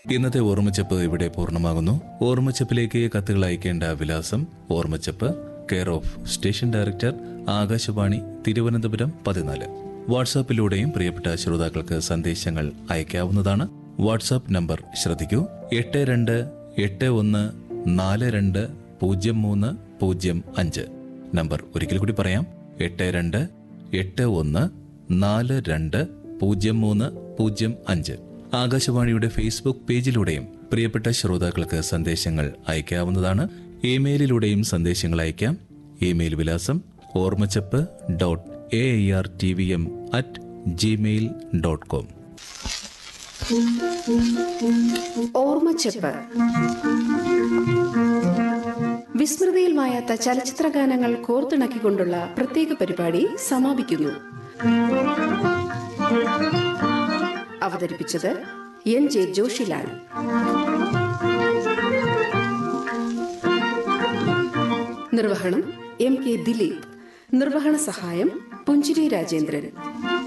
ഇന്നത്തെ ഓർമ്മച്ചപ്പ് ഇവിടെ പൂർണ്ണമാകുന്നു. ഓർമ്മച്ചപ്പിലേക്ക് കത്തുകൾ അയക്കേണ്ട വിലാസം: ഓർമ്മച്ചപ്പ്, care of station director, Akashvani, Thiruvananthapuram 14. വാട്സാപ്പിലൂടെയും പ്രിയപ്പെട്ട ശ്രോതാക്കൾക്ക് സന്ദേശങ്ങൾ അയക്കാവുന്നതാണ്. വാട്സാപ്പ് നമ്പർ ശ്രദ്ധിക്കൂ: 8281420305. നമ്പർ ഒരിക്കൽ കൂടി പറയാം: 8281420305. ആകാശവാണിയുടെ ഫേസ്ബുക്ക് പേജിലൂടെയും പ്രിയപ്പെട്ട ശ്രോതാക്കൾക്ക് സന്ദേശങ്ങൾ അയക്കാവുന്നതാണ്. ഇമെയിലിലൂടെയും സന്ദേശങ്ങൾ അയക്കാം. ഇമെയിൽ വിലാസം ormachapp.aartvm@gmail.com. ഓർമ്മച്ചപ്പ്. വിസ്മൃതിയിൽ മായാത്ത ചലച്ചിത്ര ഗാനങ്ങൾ കോർത്തിണക്കിക്കൊണ്ടുള്ള പ്രത്യേക പരിപാടി സമാപിക്കുന്നു. അവതരിപ്പിച്ചത് NJ ജോഷിലാൽ. നിർവഹണം MK ദിലീപ്. നിർവഹണ സഹായം പുഞ്ചിരി രാജേന്ദ്രൻ.